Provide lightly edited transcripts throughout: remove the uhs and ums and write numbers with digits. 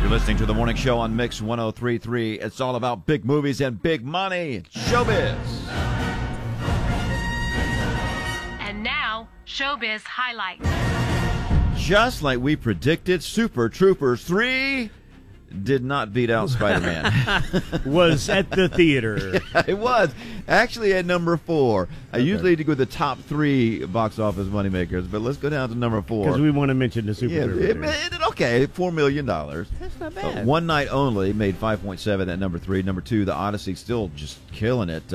You're listening to The Morning Show on Mix 103.3. It's all about big movies and big money. Showbiz. And now, Showbiz Highlights. Just like we predicted, Super Troopers 3 did not beat out Spider-Man. Was at the theater. Yeah, it was. Actually at number 4. I usually go with the top 3 box office moneymakers, but let's go down to number 4. Because we want to mention the Super Troopers. It did okay, $4 million. That's not bad. One Night Only made 5.7 at number 3. Number 2, The Odyssey, still just killing it,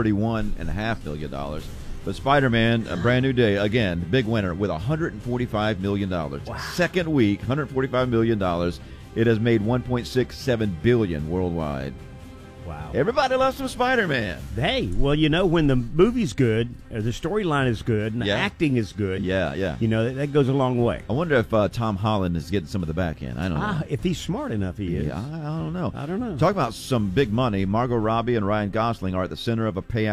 $31.5 million. But Spider-Man, A Brand New Day, again, big winner with $145 million. Wow. Second week, $145 million. It has made $1.67 billion worldwide. Wow. Everybody loves some Spider-Man. Hey, well, you know, when the movie's good, or the storyline is good, and the acting is good, yeah, you know, that goes a long way. I wonder if Tom Holland is getting some of the back end. I don't know. If he's smart enough, he is. Yeah, I don't know. I don't know. Talk about some big money. Margot Robbie and Ryan Gosling are at the center of a pay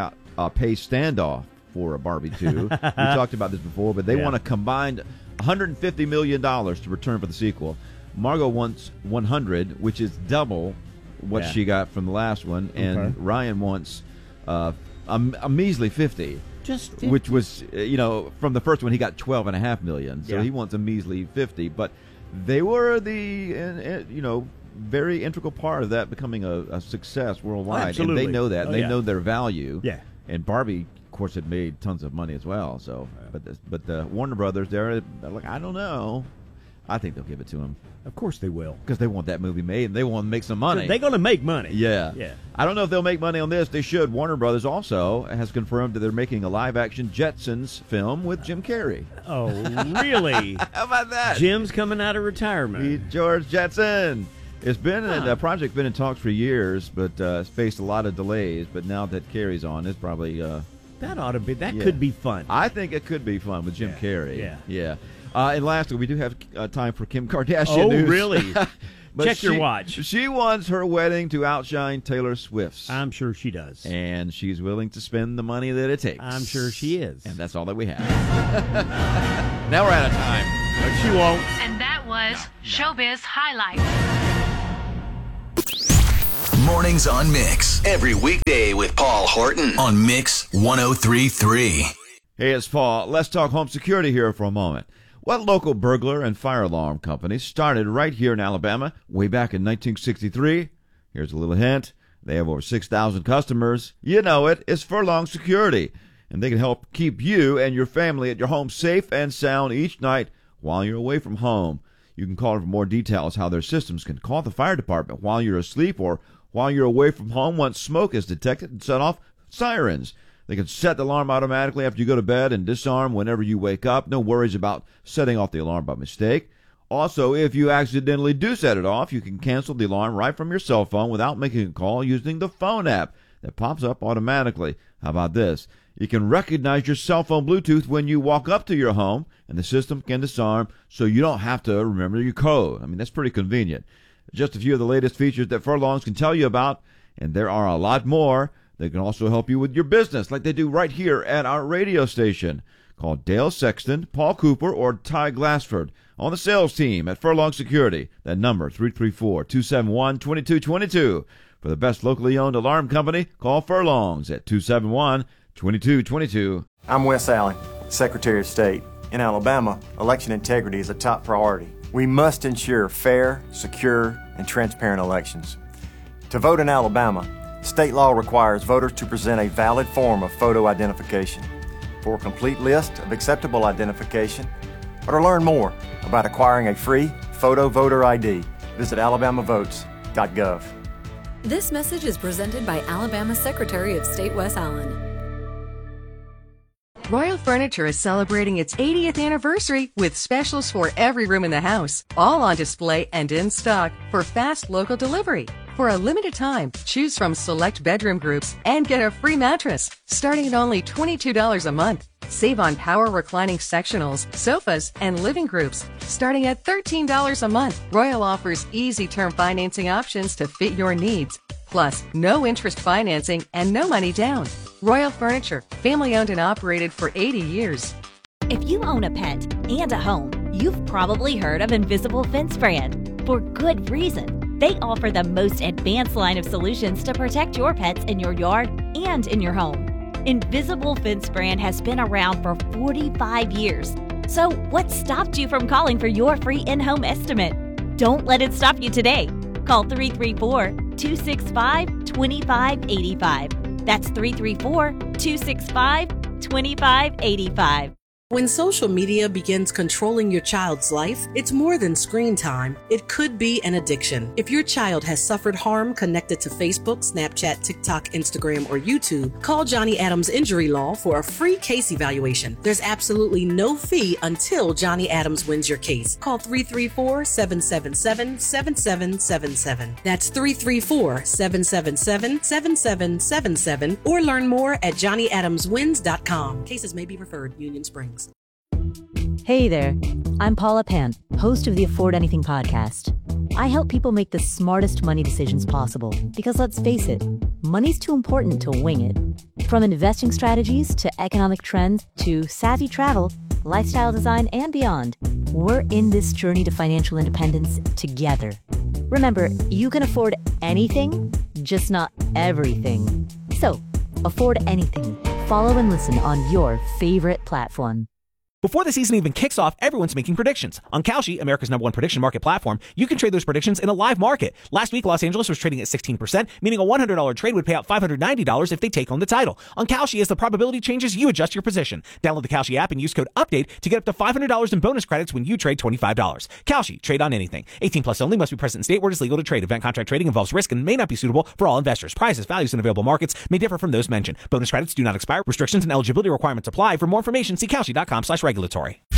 standoff for a Barbie 2. We talked about this before, but they want a combined $150 million to return for the sequel. Margot wants 100, which is double what she got from the last one, and Ryan wants a measly 50. Just 50. Which was, from the first one he got $12.5 million, so he wants a measly 50. But they were the, very integral part of that becoming a success worldwide. Absolutely. And they know that. They know their value. Yeah. And Barbie, of course, had made tons of money as well. So, but the Warner Brothers, they're like, I don't know. I think they'll give it to them. Of course they will. Because they want that movie made, and they want to make some money. They're going to make money. Yeah. Yeah. I don't know if they'll make money on this. They should. Warner Brothers also has confirmed that they're making a live-action Jetsons film with Jim Carrey. Oh, really? How about that? Jim's coming out of retirement. Meet George Jetson. It's been the project's been in talks for years, but it's faced a lot of delays. But now that Carrey's on, it's probably that ought to be. That could be fun. I think it could be fun with Jim Carrey. Yeah. And lastly, we do have time for Kim Kardashian news. Oh, really? Check your watch. She wants her wedding to outshine Taylor Swift's. I'm sure she does. And she's willing to spend the money that it takes. I'm sure she is. And that's all that we have. Now we're out of time. But she won't. And that was Showbiz Highlights. Mornings on Mix. Every weekday with Paul Horton on Mix 103.3. Hey, it's Paul. Let's talk home security here for a moment. What local burglar and fire alarm company started right here in Alabama way back in 1963? Here's a little hint. They have over 6,000 customers. You know it. It's Furlong Security. And they can help keep you and your family at your home safe and sound each night while you're away from home. You can call them for more details how their systems can call the fire department while you're asleep or while you're away from home once smoke is detected and set off sirens. They can set the alarm automatically after you go to bed and disarm whenever you wake up. No worries about setting off the alarm by mistake. Also, if you accidentally do set it off, you can cancel the alarm right from your cell phone without making a call using the phone app that pops up automatically. How about this? You can recognize your cell phone Bluetooth when you walk up to your home, and the system can disarm so you don't have to remember your code. I mean, that's pretty convenient. Just a few of the latest features that Furlongs can tell you about, and there are a lot more. They can also help you with your business like they do right here at our radio station. Call Dale Sexton, Paul Cooper, or Ty Glassford on the sales team at Furlong Security. That number, 334-271-2222. For the best locally owned alarm company, call Furlongs at 271-2222. I'm Wes Allen, Secretary of State. In Alabama, election integrity is a top priority. We must ensure fair, secure, and transparent elections. To vote in Alabama, state law requires voters to present a valid form of photo identification. For a complete list of acceptable identification, or to learn more about acquiring a free photo voter ID, visit alabamavotes.gov. This message is presented by Alabama Secretary of State Wes Allen. Royal Furniture is celebrating its 80th anniversary with specials for every room in the house, all on display and in stock for fast local delivery. For a limited time, choose from select bedroom groups and get a free mattress, starting at only $22 a month. Save on power reclining sectionals, sofas, and living groups, starting at $13 a month. Royal offers easy term financing options to fit your needs. Plus, no interest financing and no money down. Royal Furniture, family owned and operated for 80 years. If you own a pet and a home, you've probably heard of Invisible Fence brand. For good reason. They offer the most advanced line of solutions to protect your pets in your yard and in your home. Invisible Fence brand has been around for 45 years. So what stopped you from calling for your free in-home estimate? Don't let it stop you today. Call 334-265-2585. That's 334-265-2585. When social media begins controlling your child's life, it's more than screen time. It could be an addiction. If your child has suffered harm connected to Facebook, Snapchat, TikTok, Instagram, or YouTube, call Johnny Adams Injury Law for a free case evaluation. There's absolutely no fee until Johnny Adams wins your case. Call 334-777-7777. That's 334-777-7777, or learn more at johnnyadamswins.com. Cases may be referred. Union Springs. Hey there, I'm Paula Pant, host of the Afford Anything podcast. I help people make the smartest money decisions possible because, let's face it, money's too important to wing it. From investing strategies to economic trends to savvy travel, lifestyle design, and beyond, we're in this journey to financial independence together. Remember, you can afford anything, just not everything. So, afford anything. Follow and listen on your favorite platform. Before the season even kicks off, everyone's making predictions. On Kalshi, America's #1 prediction market platform, you can trade those predictions in a live market. Last week, Los Angeles was trading at 16%, meaning a $100 trade would pay out $590 if they take home the title. On Kalshi, as the probability changes, you adjust your position. Download the Kalshi app and use code UPDATE to get up to $500 in bonus credits when you trade $25. Kalshi, trade on anything. 18 plus only, must be present in state where it is legal to trade. Event contract trading involves risk and may not be suitable for all investors. Prices, values, and available markets may differ from those mentioned. Bonus credits do not expire. Restrictions and eligibility requirements apply. For more information, see Kalshi.com/regulatory.